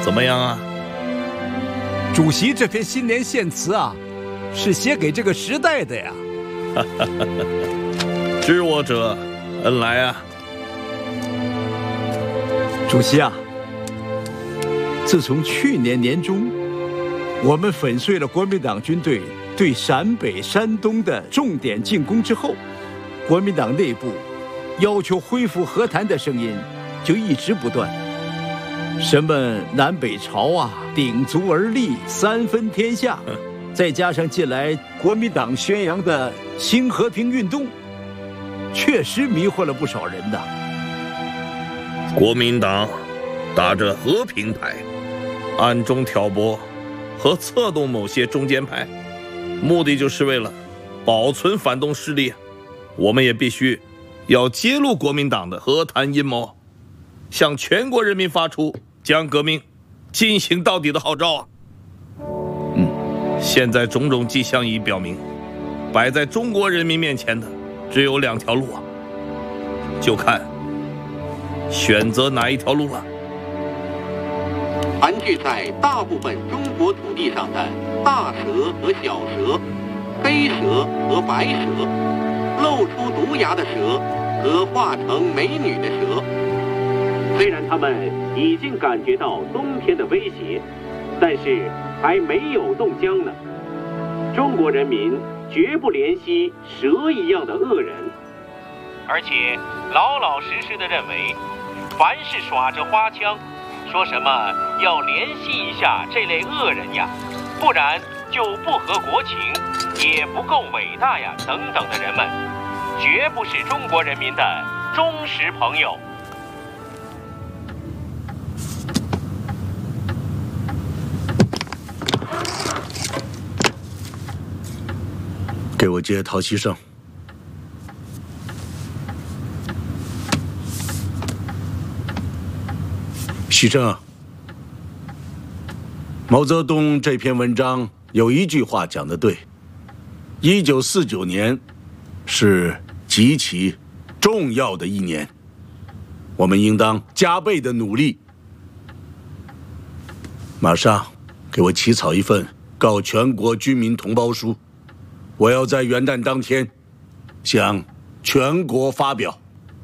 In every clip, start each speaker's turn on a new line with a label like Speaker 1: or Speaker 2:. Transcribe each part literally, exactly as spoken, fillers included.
Speaker 1: 怎么样啊？
Speaker 2: 主席这篇新年献词啊，是写给这个时代的呀。
Speaker 1: 知我者恩来啊！
Speaker 2: 主席啊，自从去年年中，我们粉碎了国民党军队对陕北、山东的重点进攻之后，国民党内部要求恢复和谈的声音就一直不断。什么南北朝啊，鼎足而立，三分天下，再加上近来国民党宣扬的新和平运动，确实迷惑了不少人呐。
Speaker 1: 国民党打着和平牌，暗中挑拨和策动某些中间派，目的就是为了保存反动势力。我们也必须要揭露国民党的和谈阴谋，向全国人民发出将革命进行到底的号召啊！嗯，现在种种迹象已表明，摆在中国人民面前的只有两条路啊，就看选择哪一条路了。
Speaker 3: 盘踞在大部分中国土地上的大蛇和小蛇，黑蛇和白蛇，露出毒牙的蛇和化成美女的蛇，
Speaker 4: 虽然他们已经感觉到冬天的威胁，但是还没有冻僵呢。中国人民绝不怜惜蛇一样的恶人，而且老老实实地认为，凡是耍着花枪，说什么要怜惜一下这类恶人呀，不然就不合国情，也不够伟大呀，等等的人们，绝不是中国人民的忠实朋友。
Speaker 5: 给我接陶希圣。希圣啊，毛泽东这篇文章有一句话讲得对：一九四九年是极其重要的一年，我们应当加倍的努力。马上给我起草一份告全国军民同胞书，我要在元旦当天向全国发表。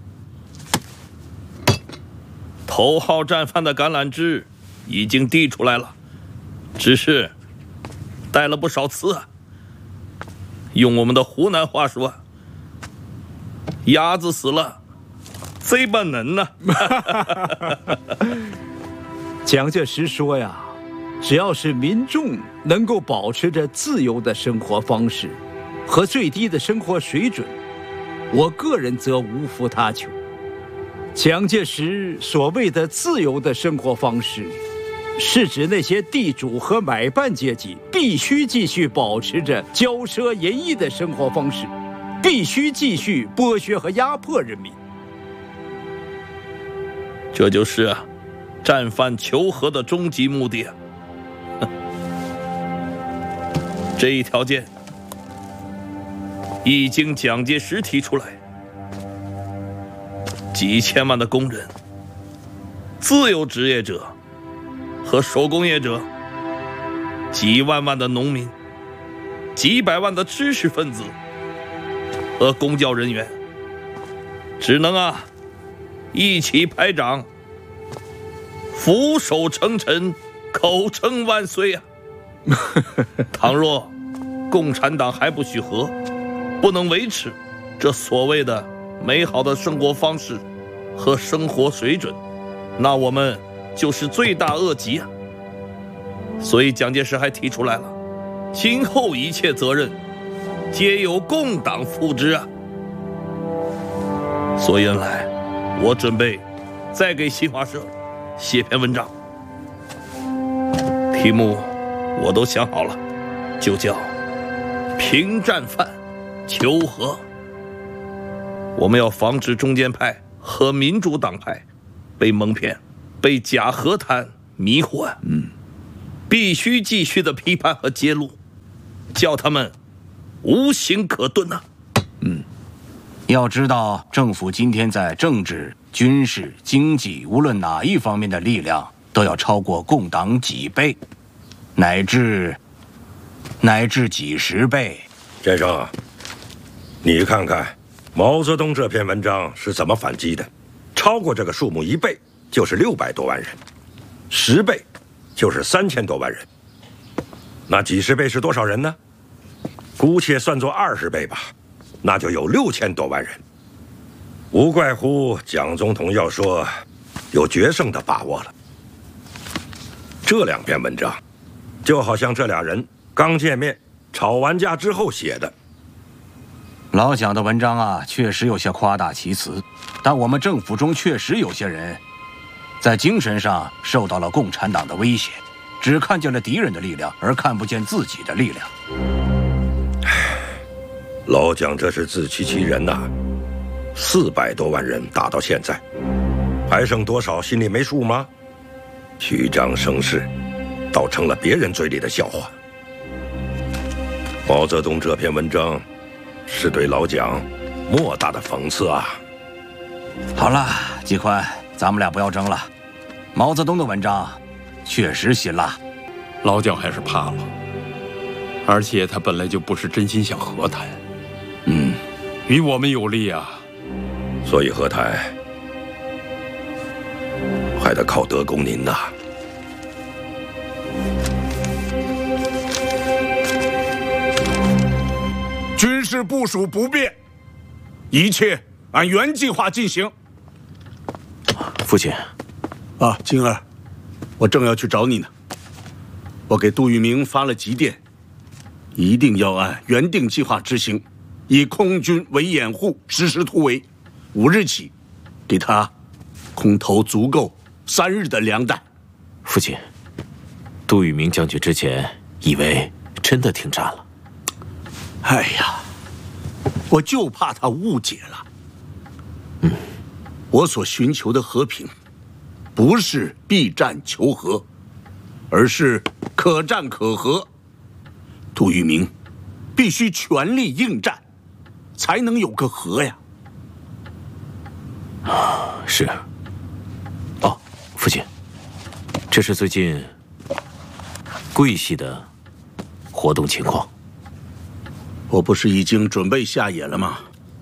Speaker 1: 头号战犯的橄榄枝已经递出来了，只是带了不少刺啊。用我们的湖南话说，鸭子死了，贼把嫩呢。
Speaker 2: 蒋介石说呀，只要是民众能够保持着自由的生活方式和最低的生活水准，我个人则无负他求。蒋介石所谓的自由的生活方式，是指那些地主和买办阶级必须继续保持着骄奢淫逸的生活方式，必须继续剥削和压迫人民。
Speaker 1: 这就是啊，战犯求和的终极目的啊！这一条件一经蒋介石提出来，几千万的工人、自由职业者和手工业者，几万万的农民，几百万的知识分子和公教人员，只能啊一起拍掌，俯首称臣，口称万岁啊！倘若共产党还不许和，不能维持这所谓的美好的生活方式和生活水准，那我们就是罪大恶极啊！所以蒋介石还提出来了，今后一切责任皆由共党负之啊！所以来，我准备再给新华社写篇文章，题目我都想好了，就叫平战犯求和。我们要防止中间派和民主党派被蒙骗，被假和谈迷惑。嗯，必须继续的批判和揭露，叫他们无形可遁呐、啊。
Speaker 6: 嗯，要知道，政府今天在政治、军事、经济，无论哪一方面的力量都都要超过共党几倍，乃至乃至几十倍。
Speaker 7: 先生，你看看毛泽东这篇文章是怎么反击的？超过这个数目一倍就是六百多万人，十倍就是三千多万人。那几十倍是多少人呢？姑且算作二十倍吧，那就有六千多万人。无怪乎蒋总统要说有决胜的把握了。这两篇文章，就好像这俩人刚见面、吵完架之后写的。
Speaker 6: 老蒋的文章啊，确实有些夸大其词，但我们政府中确实有些人，在精神上受到了共产党的威胁，只看见了敌人的力量，而看不见自己的力量。
Speaker 7: 老蒋这是自欺欺人呐、啊！四百多万人打到现在，还剩多少心里没数吗？虚张声势，倒成了别人嘴里的笑话。毛泽东这篇文章，是对老蒋莫大的讽刺啊！
Speaker 6: 好了，季宽，咱们俩不要争了。毛泽东的文章确实辛辣，
Speaker 2: 老蒋还是怕了，而且他本来就不是真心想和谈。嗯，与我们有利啊。
Speaker 7: 所以和谈还得靠德公您呐。
Speaker 5: 军事部署不变，一切按原计划进行。
Speaker 8: 父亲，
Speaker 5: 啊，金儿，我正要去找你呢。我给杜聿明发了急电，一定要按原定计划执行，以空军为掩护，实施突围。五日起，给他空投足够三日的粮弹。
Speaker 8: 父亲，杜聿明将军之前以为真的停战了。
Speaker 5: 哎呀，我就怕他误解了。嗯，我所寻求的和平，不是避战求和，而是可战可和。杜聿明必须全力应战，才能有个和呀。
Speaker 8: 是。哦，父亲，这是最近桂系的活动情况。
Speaker 5: 我不是已经准备下野了吗？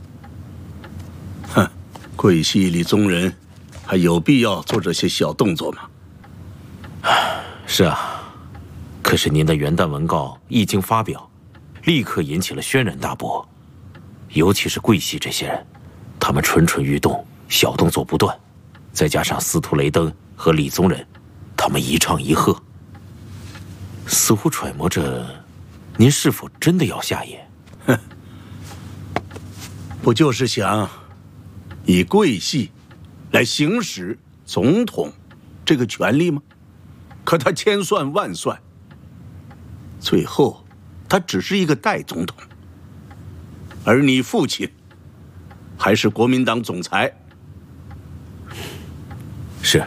Speaker 5: 哼，桂系李宗仁还有必要做这些小动作吗？
Speaker 8: 是啊，可是您的元旦文告一经发表，立刻引起了轩然大波，尤其是桂系这些人，他们蠢蠢欲动，小动作不断，再加上司徒雷登和李宗仁，他们一唱一和，似乎揣摩着您是否真的要下野。
Speaker 5: 哼，不就是想以桂系来行使总统这个权利吗？可他千算万算，最后他只是一个代总统，而你父亲还是国民党总裁。
Speaker 8: 是。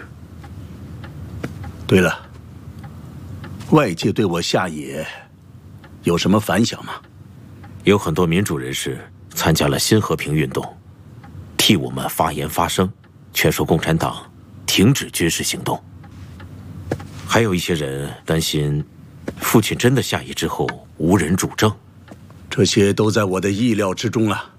Speaker 5: 对了，外界对我下野有什么反响吗？
Speaker 8: 有很多民主人士参加了新和平运动，替我们发言发声，劝说共产党停止军事行动。还有一些人担心，父亲真的下野之后无人主政。
Speaker 5: 这些都在我的意料之中了。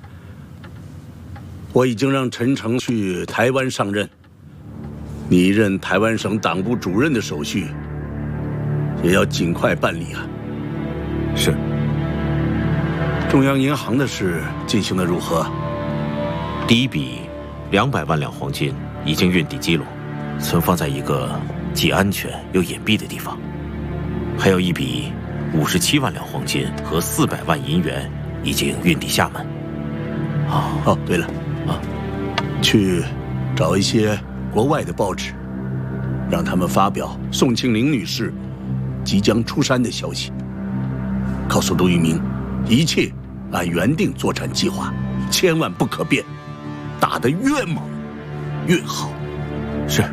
Speaker 5: 我已经让陈诚去台湾上任，你任台湾省党部主任的手续也要尽快办理啊。
Speaker 8: 是。
Speaker 5: 中央银行的事进行得如何？
Speaker 8: 第一笔两百万两黄金已经运抵基隆，存放在一个既安全又隐蔽的地方。还有一笔五十七万两黄金和四百万银元已经运抵厦门。
Speaker 5: 哦哦，对了，啊，去找一些国外的报纸，让他们发表宋庆龄女士即将出山的消息，告诉杜聿明，一切按原定作战计划，千万不可变，打得越猛越好。
Speaker 8: 是。